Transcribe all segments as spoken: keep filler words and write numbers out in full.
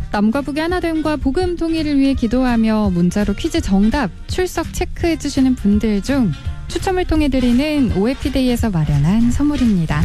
남과 북의 하나됨과 복음 통일을 위해 기도하며 문자로 퀴즈 정답 출석 체크해주시는 분들 중 추첨을 통해 드리는 오해피데이에서 마련한 선물입니다.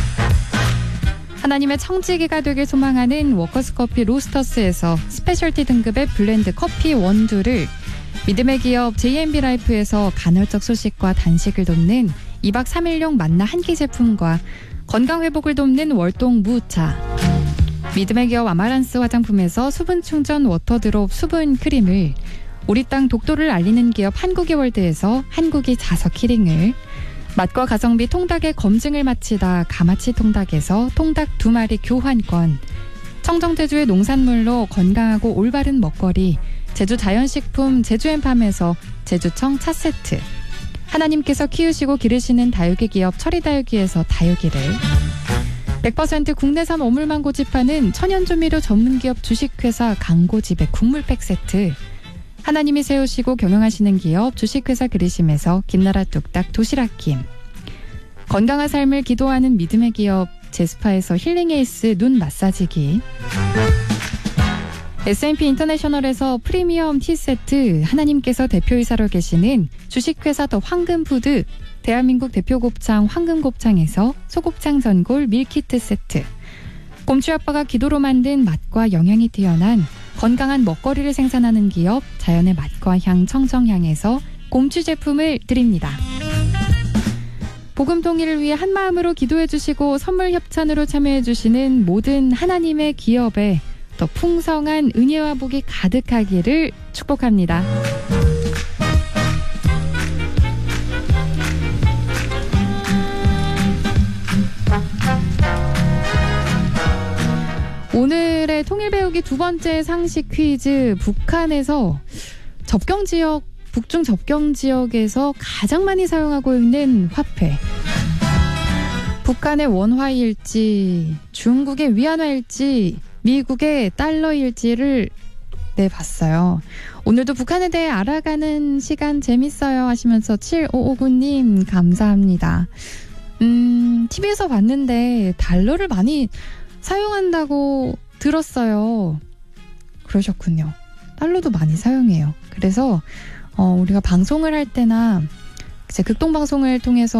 하나님의 청지기가 되길 소망하는 워커스커피 로스터스에서 스페셜티 등급의 블렌드 커피 원두를, 믿음의 기업 제이엠비라이프에서 간헐적 소식과 단식을 돕는 이박 삼일용 만나 한 끼 제품과 건강회복을 돕는 월동 무차, 믿음의 기업 아마란스 화장품에서 수분 충전 워터드롭 수분 크림을, 우리 땅 독도를 알리는 기업 한국이 월드에서 한국이 자석 키링을, 맛과 가성비 통닭의 검증을 마치다 가마치 통닭에서 통닭 두 마리 교환권, 청정제주의 농산물로 건강하고 올바른 먹거리 제주 자연식품 제주엠팜에서 제주청 차세트, 하나님께서 키우시고 기르시는 다육이 기업 철이다육이에서 다육이를, 백 퍼센트 국내산 어물만 고집하는 천연조미료 전문기업 주식회사 강고집의 국물팩 세트, 하나님이 세우시고 경영하시는 기업 주식회사 그리심에서 김나라 뚝딱 도시락김, 건강한 삶을 기도하는 믿음의 기업 제스파에서 힐링에이스 눈 마사지기, 에스앤피 인터내셔널에서 프리미엄 티세트, 하나님께서 대표이사로 계시는 주식회사 더 황금푸드 대한민국 대표 곱창 황금곱창에서 소곱창 전골 밀키트 세트, 곰취 아빠가 기도로 만든 맛과 영양이 뛰어난 건강한 먹거리를 생산하는 기업 자연의 맛과 향 청정향에서 곰취 제품을 드립니다. 복음 통일을 위해 한마음으로 기도해 주시고 선물 협찬으로 참여해 주시는 모든 하나님의 기업에 더 풍성한 은혜와 복이 가득하기를 축복합니다. 오늘의 통일 배우기 두 번째 상식 퀴즈, 북한에서 접경 지역, 북중 접경 지역에서 가장 많이 사용하고 있는 화폐. 북한의 원화일지, 중국의 위안화일지, 미국의 달러일지를 내봤어요. 오늘도 북한에 대해 알아가는 시간 재밌어요 하시면서 칠오오구 님 감사합니다. 음, 티비에서 봤는데 달러를 많이 사용한다고 들었어요. 그러셨군요. 달러도 많이 사용해요. 그래서 어, 우리가 방송을 할 때나 이제 극동방송을 통해서